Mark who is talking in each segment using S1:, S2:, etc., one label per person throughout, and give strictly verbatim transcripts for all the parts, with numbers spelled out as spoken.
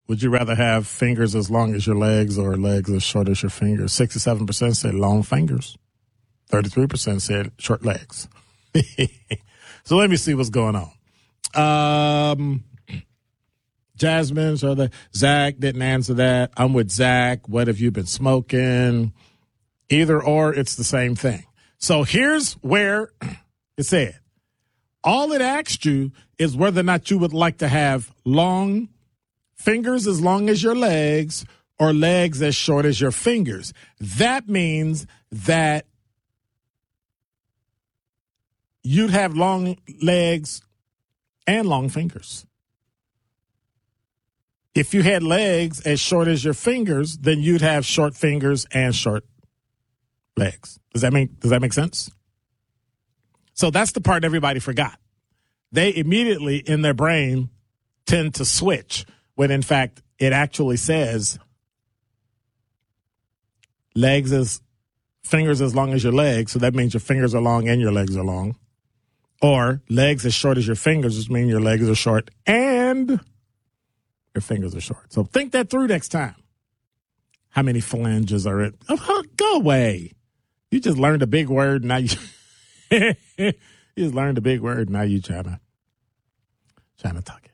S1: Would you rather have fingers as long as your legs or legs as short as your fingers? sixty-seven percent said long fingers. thirty-three percent said short legs. So let me see what's going on. Um, Jasmine, so the, Zach didn't answer that. I'm with Zach. What have you been smoking? Either or, it's the same thing. So here's where it said, all it asked you is whether or not you would like to have long fingers as long as your legs or legs as short as your fingers. That means that you'd have long legs and long fingers. If you had legs as short as your fingers, then you'd have short fingers and short legs. Does that make, does that make sense? So that's the part everybody forgot. They immediately in their brain tend to switch when in fact it actually says legs as fingers as long as your legs. So that means your fingers are long and your legs are long. Or legs as short as your fingers, which means your legs are short and your fingers are short. So think that through next time. How many phalanges are it? Oh, go away. You just learned a big word. Now you, you just learned a big word. Now you trying to, trying to talk it.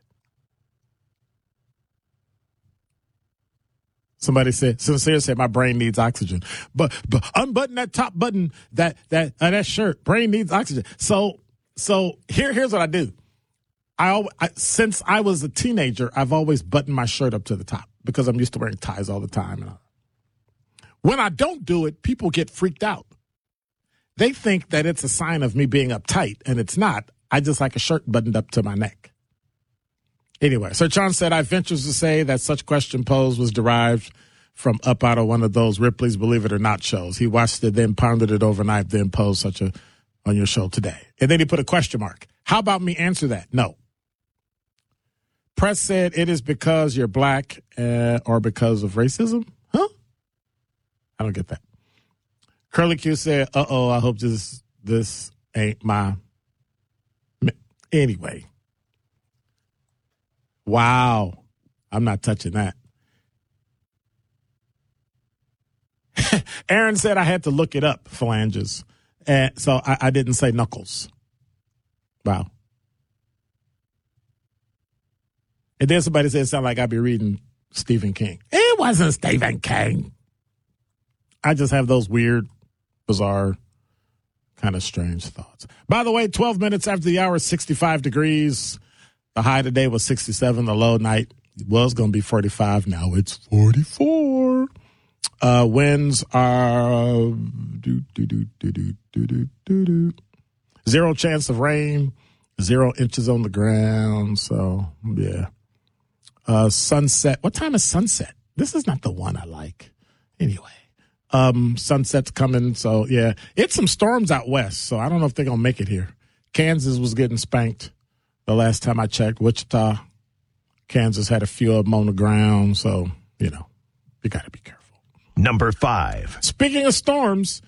S1: Somebody said, Sincere said, my brain needs oxygen. But, but unbutton that top button, that, that, uh, that shirt. Brain needs oxygen. So, so here, here's what I do. I, I since I was a teenager, I've always buttoned my shirt up to the top because I'm used to wearing ties all the time. And when I don't do it, people get freaked out. They think that it's a sign of me being uptight, and it's not. I just like a shirt buttoned up to my neck. Anyway, Sir John said, I venture to say that such question posed was derived from up out of one of those Ripley's Believe It or Not shows. He watched it, then pondered it overnight, then posed such a on your show today. And then he put a question mark. How about me answer that? No. Press said it is because you're black uh, or because of racism. Huh? I don't get that. Curly Q said, uh-oh, I hope this this ain't my... Anyway. Wow. I'm not touching that. Aaron said I had to look it up, phalanges. And so I, I didn't say knuckles. Wow. And then somebody said it sounded like I'd be reading Stephen King. It wasn't Stephen King. I just have those weird, bizarre, kind of strange thoughts. By the way, twelve minutes after the hour, sixty-five degrees. The high today was sixty-seven. The low night was going to be forty-five. Now it's forty-four. Uh, winds are do, do, do, do, do, do, do, do, do. Zero chance of rain, zero inches on the ground. So, yeah. Uh, sunset. What time is sunset? This is not the one I like. Anyway, um, sunset's coming. So, yeah, it's some storms out west. So I don't know if they're going to make it here. Kansas was getting spanked the last time I checked. Wichita, Kansas had a few of them on the ground. So, you know, you got to be careful.
S2: Number five.
S1: Speaking of storms,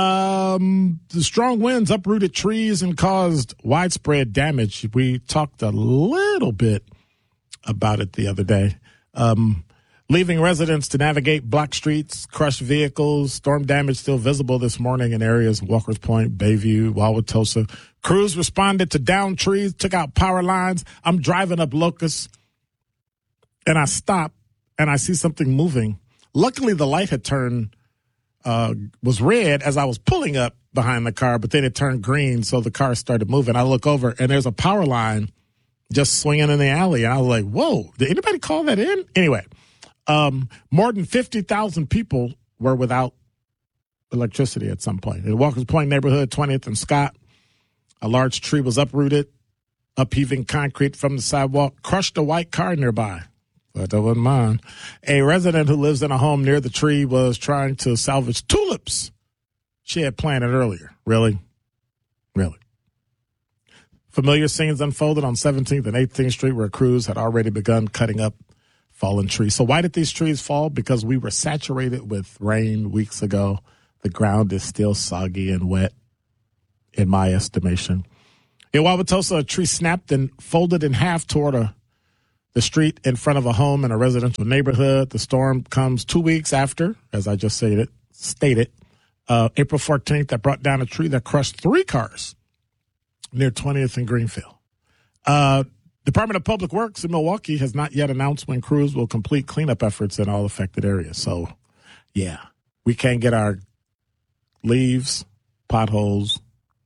S1: um, the strong winds uprooted trees and caused widespread damage. We talked a little bit about it the other day. Um, leaving residents to navigate blocked streets, crushed vehicles, storm damage still visible this morning in areas of Walker's Point, Bayview, Wauwatosa. Crews responded to downed trees, took out power lines. I'm driving up Locust, and I stop, and I see something moving. Luckily, the light had turned, uh, was red as I was pulling up behind the car, but then it turned green, so the car started moving. I look over, and there's a power line just swinging in the alley, and I was like, whoa, did anybody call that in? Anyway, um, more than fifty thousand people were without electricity at some point. In Walker's Point neighborhood, twentieth and Scott, a large tree was uprooted, upheaving concrete from the sidewalk, crushed a white car nearby. But that wasn't mine. A resident who lives in a home near the tree was trying to salvage tulips she had planted earlier. Really? Really? Familiar scenes unfolded on seventeenth and eighteenth Street where crews had already begun cutting up fallen trees. So why did these trees fall? Because we were saturated with rain weeks ago. The ground is still soggy and wet, in my estimation. In Wauwatosa, a tree snapped and folded in half toward a the street in front of a home in a residential neighborhood. The storm comes two weeks after, as I just stated, stated uh, April fourteenth, that brought down a tree that crushed three cars near twentieth and Greenfield. Uh, Department of Public Works in Milwaukee has not yet announced when crews will complete cleanup efforts in all affected areas. So, yeah, we can't get our leaves, potholes,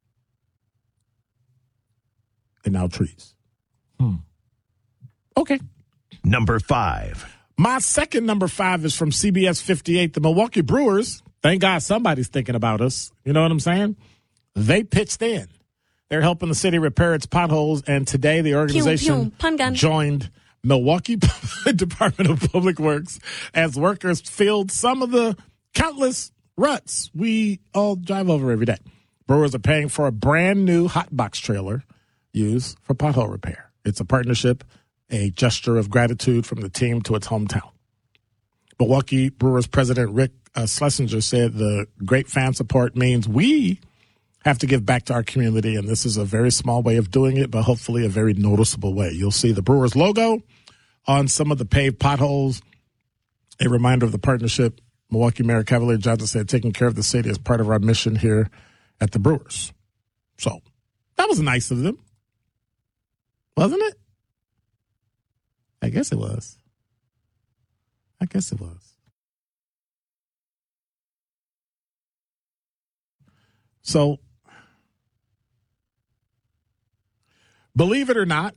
S1: and now trees. Hmm. Okay.
S2: Number five.
S1: My second number five is from C B S fifty-eight. The Milwaukee Brewers, thank God somebody's thinking about us. You know what I'm saying? They pitched in. They're helping the city repair its potholes, and today the organization
S3: pew, pew,
S1: joined Milwaukee Department of Public Works as workers filled some of the countless ruts we all drive over every day. Brewers are paying for a brand new hot box trailer used for pothole repair. It's a partnership, a gesture of gratitude from the team to its hometown. Milwaukee Brewers president Rick uh, Schlesinger said the great fan support means we have to give back to our community, and this is a very small way of doing it, but hopefully a very noticeable way. You'll see the Brewers logo on some of the paved potholes, a reminder of the partnership. Milwaukee Mayor Cavalier Johnson said, taking care of the city is part of our mission here at the Brewers. So that was nice of them, wasn't it? I guess it was. I guess it was. So, believe it or not,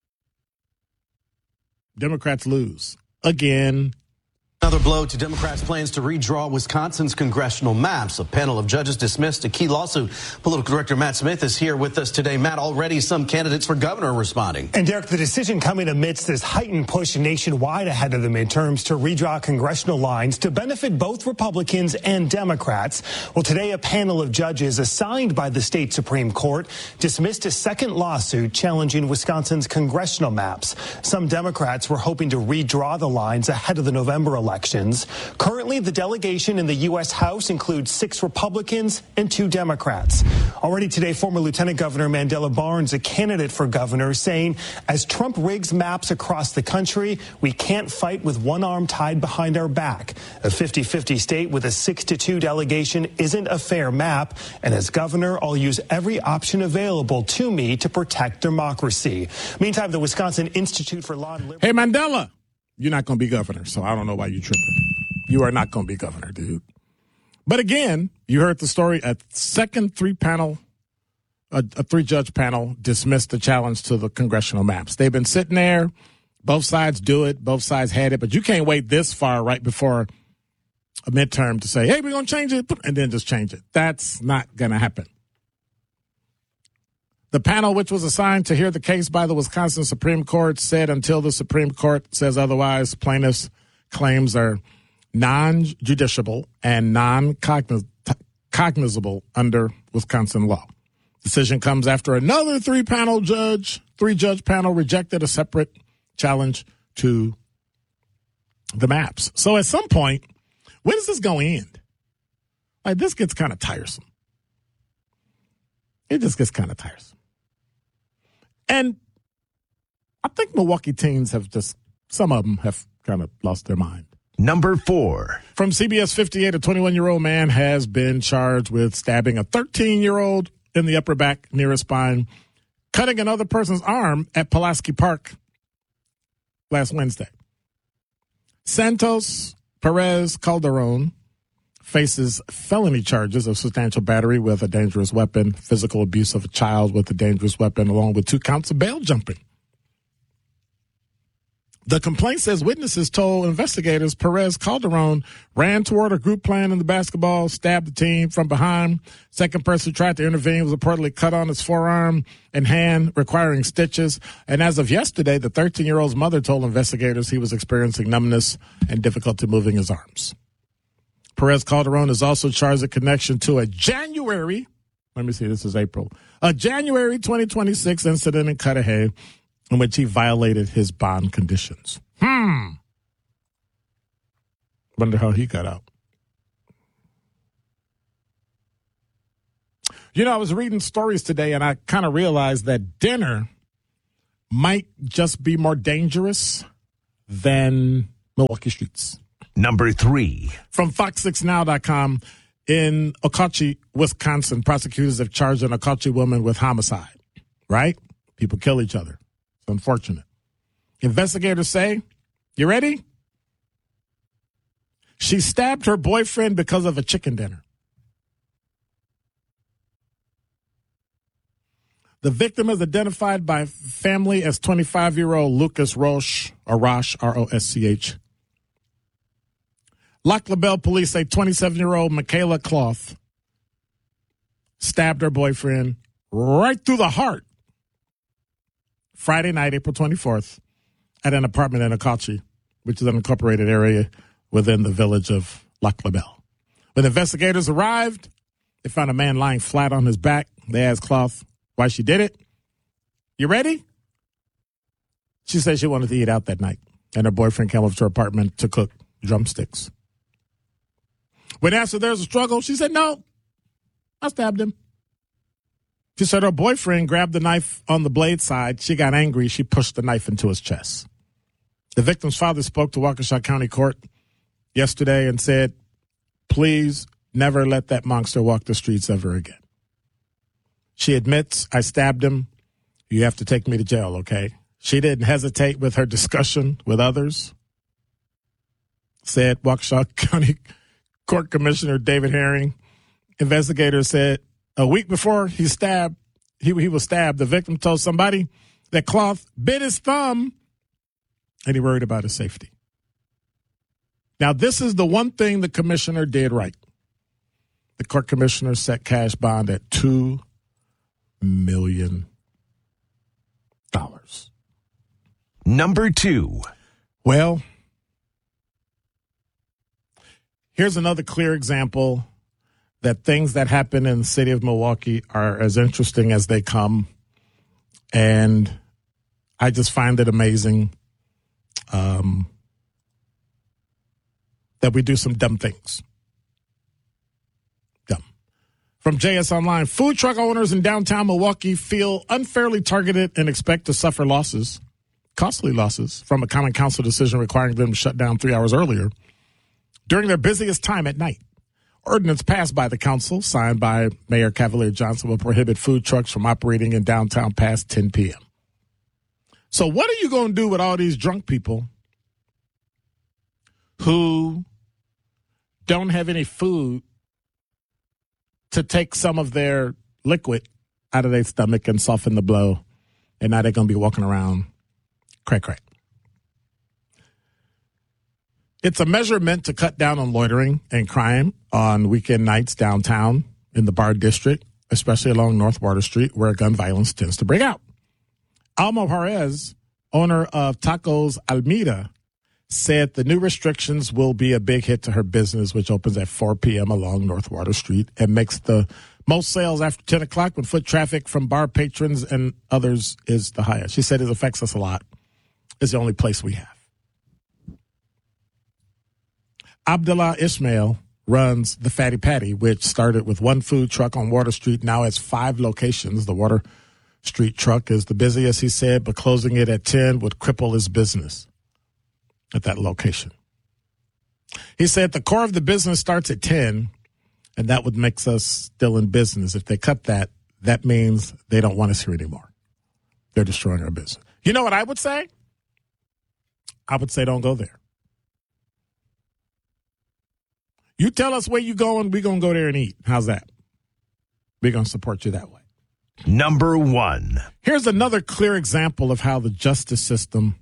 S1: Democrats lose again.
S4: Another blow to Democrats' plans to redraw Wisconsin's congressional maps. A panel of judges dismissed a key lawsuit. Political director Matt Smith is here with us today. Matt, already some candidates for governor are responding.
S5: And Derek, the decision coming amidst this heightened push nationwide ahead of the midterms to redraw congressional lines to benefit both Republicans and Democrats. Well, today a panel of judges assigned by the state Supreme Court dismissed a second lawsuit challenging Wisconsin's congressional maps. Some Democrats were hoping to redraw the lines ahead of the November election. Elections. Currently, the delegation in the U S House includes six Republicans and two Democrats. Already today, former Lieutenant Governor Mandela Barnes, a candidate for governor, saying, as Trump rigs maps across the country, we can't fight with one arm tied behind our back. A fifty-fifty state with a six to two delegation isn't a fair map, and as governor, I'll use every option available to me to protect democracy. Meantime, the Wisconsin Institute for Law and Liberty...
S1: Hey, Mandela! You're not going to be governor, so I don't know why you're tripping. You are not going to be governor, dude. But again, you heard the story. A second three-panel, a, a three-judge panel dismissed the challenge to the congressional maps. They've been sitting there. Both sides do it. Both sides had it. But you can't wait this far right before a midterm to say, hey, we're going to change it, and then just change it. That's not going to happen. The panel, which was assigned to hear the case by the Wisconsin Supreme Court, said until the Supreme Court says otherwise, plaintiffs' claims are non-judiciable and non-cognizable under Wisconsin law. Decision comes after another three-panel judge, three-judge panel rejected a separate challenge to the maps. So at some point, when is this going to end? Like, this gets kind of tiresome. It just gets kind of tiresome. And I think Milwaukee teens have just, some of them have kind of lost their mind.
S2: Number four.
S1: From C B S fifty-eight, a twenty-one-year-old man has been charged with stabbing a thirteen-year-old in the upper back near his spine, cutting another person's arm at Pulaski Park last Wednesday. Santos Perez Calderon faces felony charges of substantial battery with a dangerous weapon, physical abuse of a child with a dangerous weapon, along with two counts of bail jumping. The complaint says witnesses told investigators Perez Calderon ran toward a group playing in the basketball, stabbed the team from behind. Second person tried to intervene was reportedly cut on his forearm and hand, requiring stitches. And as of yesterday, the thirteen-year-old's mother told investigators he was experiencing numbness and difficulty moving his arms. Perez Calderon is also charged in connection to a January, let me see, this is April, a January twenty twenty-six incident in Cudahy in which he violated his bond conditions. Hmm. Wonder how he got out. You know, I was reading stories today and I kind of realized that dinner might just be more dangerous than Milwaukee streets.
S2: Number three.
S1: From fox six now dot com, in Okauchee, Wisconsin, prosecutors have charged an Okauchee woman with homicide. Right? People kill each other. It's unfortunate. Investigators say, you ready? She stabbed her boyfriend because of a chicken dinner. The victim is identified by family as twenty-five-year-old Lucas Roche, or Roche, R O S C H. Lac La Belle police say twenty-seven-year-old Michaela Cloth stabbed her boyfriend right through the heart Friday night, April twenty-fourth, at an apartment in Okauchee, which is an incorporated area within the village of Lac La Belle. When investigators arrived, they found a man lying flat on his back. They asked Cloth why she did it. You ready? She said she wanted to eat out that night, and her boyfriend came over to her apartment to cook drumsticks. When asked if there was a struggle, she said, no, I stabbed him. She said her boyfriend grabbed the knife on the blade side. She got angry. She pushed the knife into his chest. The victim's father spoke to Waukesha County Court yesterday and said, please never let that monster walk the streets ever again. She admits, I stabbed him. You have to take me to jail, okay? She didn't hesitate with her discussion with others. Said Waukesha County Court Commissioner David Herring. Investigators said a week before he stabbed, he, he was stabbed, the victim told somebody that Cloth bit his thumb and he worried about his safety. Now, this is the one thing the commissioner did right. The court commissioner set cash bond at two million dollars.
S2: Number two.
S1: Well, here's another clear example that things that happen in the city of Milwaukee are as interesting as they come. And I just find it amazing um, that we do some dumb things. Dumb. From J S Online, food truck owners in downtown Milwaukee feel unfairly targeted and expect to suffer losses, costly losses, from a common council decision requiring them to shut down three hours earlier during their busiest time at night. Ordinance passed by the council, signed by Mayor Cavalier Johnson, will prohibit food trucks from operating in downtown past ten p.m. So what are you going to do with all these drunk people who don't have any food to take some of their liquid out of their stomach and soften the blow, and now they're going to be walking around crack, crack? It's a measure meant to cut down on loitering and crime on weekend nights downtown in the Bar District, especially along North Water Street, where gun violence tends to break out. Alma Perez, owner of Tacos Almeida, said the new restrictions will be a big hit to her business, which opens at four p.m. along North Water Street and makes the most sales after ten o'clock when foot traffic from bar patrons and others is the highest. She said it affects us a lot. It's the only place we have. Abdullah Ismail runs the Fatty Patty, which started with one food truck on Water Street. Now it's five locations. The Water Street truck is the busiest, he said, but closing it at ten would cripple his business at that location. He said the core of the business starts at ten, and that would make us still in business. If they cut that, that means they don't want us here anymore. They're destroying our business. You know what I would say? I would say don't go there. You tell us where you're going, we're going to go there and eat. How's that? We're going to support you that way.
S2: Number one.
S1: Here's another clear example of how the justice system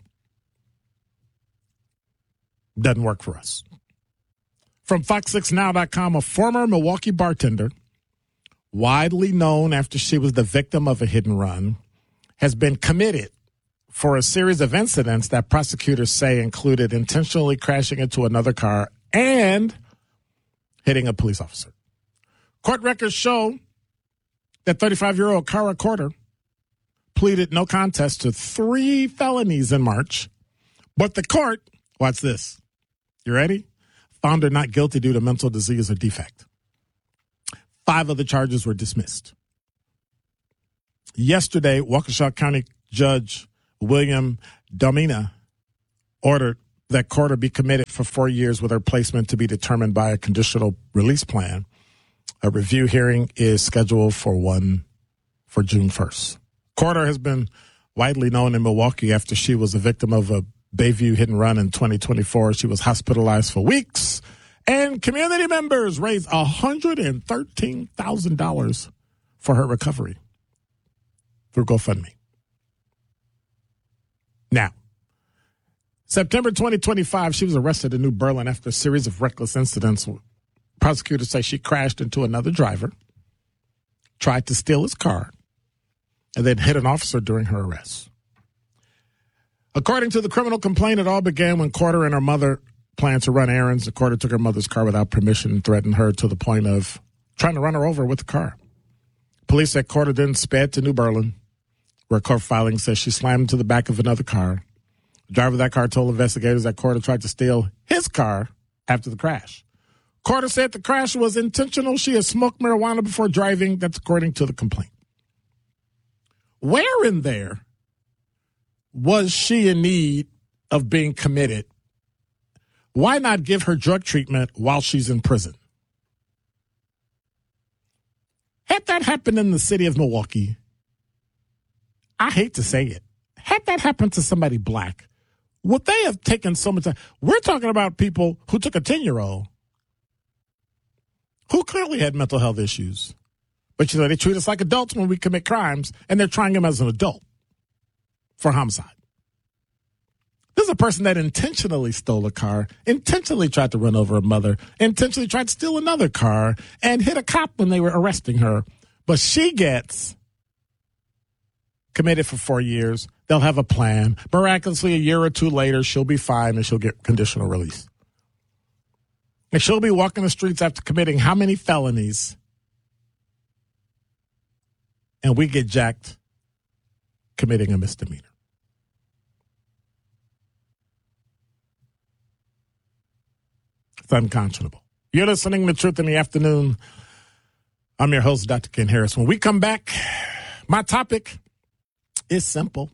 S1: doesn't work for us. From fox six now dot com, a former Milwaukee bartender, widely known after she was the victim of a hit and run, has been committed for a series of incidents that prosecutors say included intentionally crashing into another car and hitting a police officer. Court records show that thirty-five-year-old Cara Corder pleaded no contest to three felonies in March, but the court, watch this, you ready? Found her not guilty due to mental disease or defect. Five of the charges were dismissed. Yesterday, Waukesha County Judge William Domina ordered that Corder be committed for four years with her placement to be determined by a conditional release plan. A review hearing is scheduled for one for June first. Corder has been widely known in Milwaukee after she was a victim of a Bayview hit and run in twenty twenty-four. She was hospitalized for weeks, and community members raised one hundred thirteen thousand dollars for her recovery through GoFundMe. Now, September twenty twenty-five, she was arrested in New Berlin after a series of reckless incidents. Prosecutors say she crashed into another driver, tried to steal his car, and then hit an officer during her arrest. According to the criminal complaint, it all began when Corder and her mother planned to run errands. Corder took her mother's car without permission and threatened her to the point of trying to run her over with the car. Police said Corder then sped to New Berlin, where court filing says she slammed into the back of another car. The driver of that car told investigators that Corder tried to steal his car after the crash. Corder said the crash was intentional. She had smoked marijuana before driving. That's according to the complaint. Where in there was she in need of being committed? Why not give her drug treatment while she's in prison? Had that happened in the city of Milwaukee, I hate to say it, had that happened to somebody black, would they have taken so much time? We're talking about people who took a ten-year-old who clearly had mental health issues. But, you know, they treat us like adults when we commit crimes, and they're trying him as an adult for homicide. This is a person that intentionally stole a car, intentionally tried to run over a mother, intentionally tried to steal another car, and hit a cop when they were arresting her. But she gets committed for four years. They'll have a plan. Miraculously, a year or two later, she'll be fine and she'll get conditional release. And she'll be walking the streets after committing how many felonies? And we get jacked committing a misdemeanor. It's unconscionable. You're listening to Truth in the Afternoon. I'm your host, Doctor Ken Harris. When we come back, my topic is simple.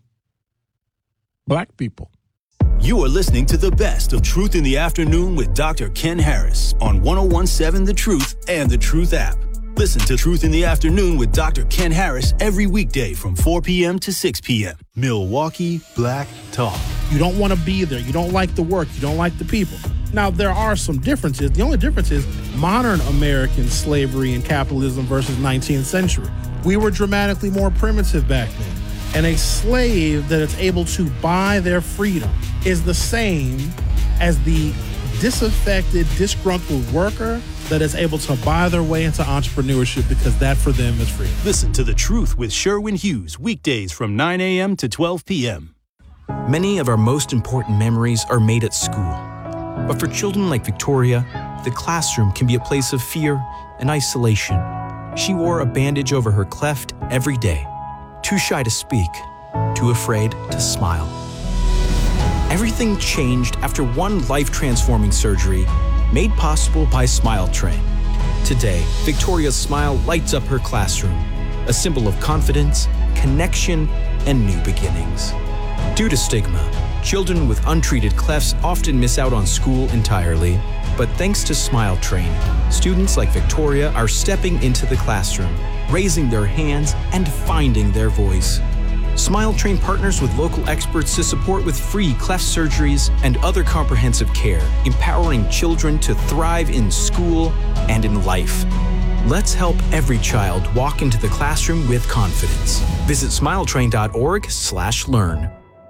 S1: Black people.
S3: You are listening to the best of Truth in the Afternoon with Doctor Ken Harris on one oh one seven The Truth and The Truth app. Listen to Truth in the Afternoon with Doctor Ken Harris every weekday from four p.m. to six p.m. Milwaukee Black Talk.
S6: You don't want to be there. You don't like the work. You don't like the people. Now, there are some differences. The only difference is modern American slavery and capitalism versus nineteenth century. We were dramatically more primitive back then. And a slave that is able to buy their freedom is the same as the disaffected, disgruntled worker that is able to buy their way into entrepreneurship because that for them is freedom.
S3: Listen to The Truth with Sherwin Hughes weekdays from nine a.m. to twelve p.m.
S7: Many of our most important memories are made at school. But for children like Victoria, the classroom can be a place of fear and isolation. She wore a bandage over her cleft every day. Too shy to speak, too afraid to smile. Everything changed after one life-transforming surgery made possible by Smile Train. Today, Victoria's smile lights up her classroom, a symbol of confidence, connection, and new beginnings. Due to stigma, children with untreated clefts often miss out on school entirely, but thanks to Smile Train, students like Victoria are stepping into the classroom, raising their hands, and finding their voice. Smile Train partners with local experts to support with free cleft surgeries and other comprehensive care, empowering children to thrive in school and in life. Let's help every child walk into the classroom with confidence. Visit smiletrain.org slash learn.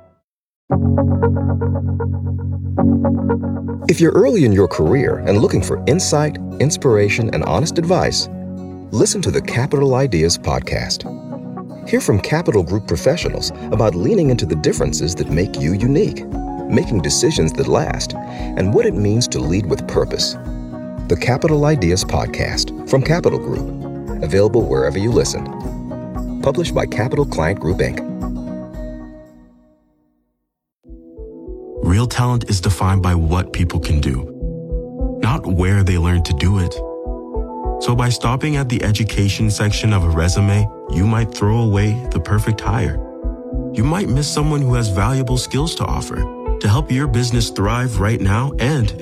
S8: If you're early in your career and looking for insight, inspiration, and honest advice, listen to the Capital Ideas podcast. Hear from Capital Group professionals about leaning into the differences that make you unique, making decisions that last, and what it means to lead with purpose. The Capital Ideas podcast from Capital Group, available wherever you listen. Published by Capital Client Group, Incorporated.
S9: Real talent is defined by what people can do, not where they learn to do it. So by stopping at the education section of a resume, you might throw away the perfect hire. you might miss someone who has valuable skills to offer to help your business thrive right now and